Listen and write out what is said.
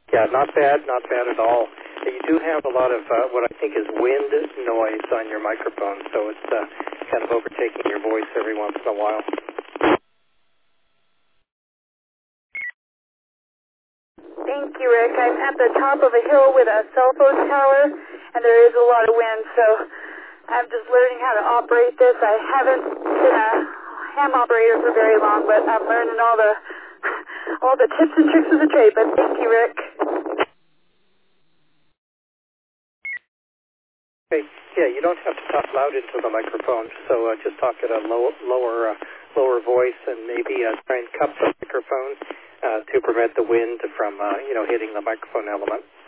Yeah, not bad at all. You do have a lot of what I think is wind noise on your microphone, so it's kind of overtaking your voice every once in a while. Thank you, Rick. I'm at the top of a hill with a cell phone tower, and there is a lot of wind, so I'm just learning how to operate this. I haven't been a ham operator for very long, but I'm learning all the tips and tricks of the trade. But thank you, Rick. Okay. Yeah, you don't have to talk loud into the microphone, so just talk at a lower voice, and maybe try and cup the microphone to prevent the wind from hitting the microphone element.